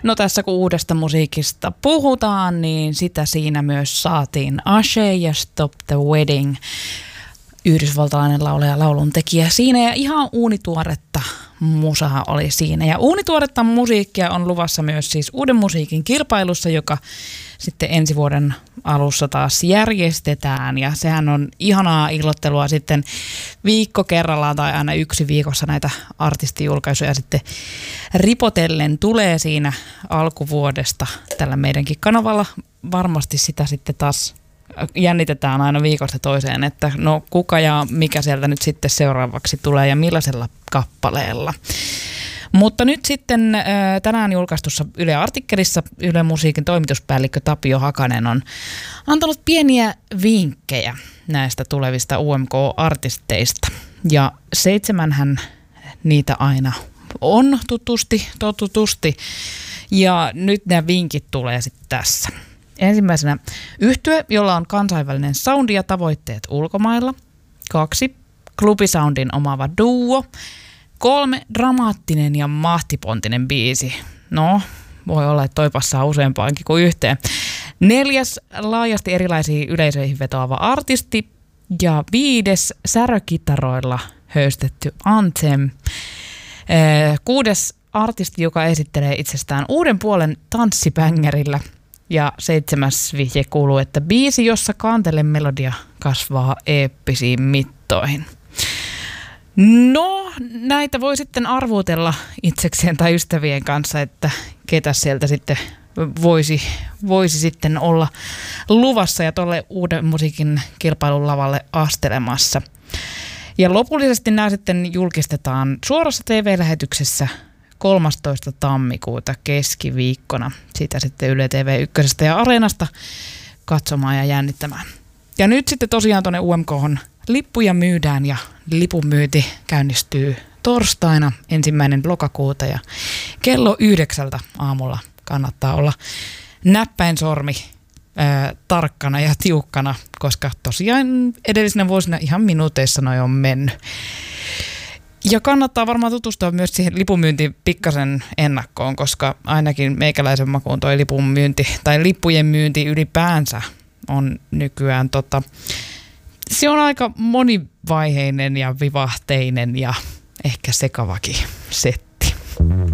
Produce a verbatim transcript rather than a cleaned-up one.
No tässä kun uudesta musiikista puhutaan, niin sitä siinä myös saatiin Ashe ja Stop the Wedding. Yhdysvaltalainen laulaja ja lauluntekijä siinä ja ihan uunituoretta musaa oli siinä. Ja uunituoretta musiikkia on luvassa myös siis uuden musiikin kilpailussa, joka sitten ensi vuoden alussa taas järjestetään. Ja sehän on ihanaa illottelua sitten viikko kerrallaan tai aina yksi viikossa näitä artistijulkaisuja sitten ripotellen tulee siinä alkuvuodesta tällä meidänkin kanavalla. Varmasti sitä sitten taas jännitetään aina viikosta toiseen, että no kuka ja mikä sieltä nyt sitten seuraavaksi tulee ja millaisella kappaleella. Mutta nyt sitten tänään julkaistussa Yle-artikkelissa Yle Musiikin toimituspäällikkö Tapio Hakanen on antanut pieniä vinkkejä näistä tulevista U M K-artisteista. Ja seitsemänhän niitä aina on tutusti, totutusti. Ja nyt nämä vinkit tulee sitten tässä. Ensimmäisenä yhtye, jolla on kansainvälinen soundi ja tavoitteet ulkomailla. Kaksi, klubisoundin omaava duo. Kolme, dramaattinen ja mahtipontinen biisi. No, voi olla, että toi passaa useampaankin kuin yhteen. Neljäs, laajasti erilaisiin yleisöihin vetoava artisti. Ja viides, särökitaroilla höystetty anthem. Kuudes, artisti, joka esittelee itsestään uuden puolen tanssipängärillä. Ja seitsemäs vihje kuuluu, että biisi, jossa kaantelen melodia kasvaa eeppisiin mittoihin. No, näitä voi sitten arvuutella itsekseen tai ystävien kanssa, että ketä sieltä sitten voisi, voisi sitten olla luvassa ja tuolle uuden musiikin kilpailun lavalle astelemassa. Ja lopullisesti nämä sitten julkistetaan suorassa T V-lähetyksessä kolmastoista tammikuuta keskiviikkona. Sitä sitten Yle T V ykkösestä ja Areenasta katsomaan ja jännittämään. Ja nyt sitten tosiaan tuonne U M K:hon lippuja myydään ja lipunmyynti käynnistyy torstaina ensimmäinen lokakuuta ja kello yhdeksältä aamulla kannattaa olla näppäin sormi ää, tarkkana ja tiukkana, koska tosiaan edellisenä vuosina ihan minuuteissa noi on mennyt. Ja kannattaa varmaan tutustua myös siihen lipunmyyntiin pikkasen ennakkoon, koska ainakin meikäläisen makuun toi lipunmyynti tai lippujen myynti ylipäänsä on nykyään tota, se on aika monivaiheinen ja vivahteinen ja ehkä sekavakin setti.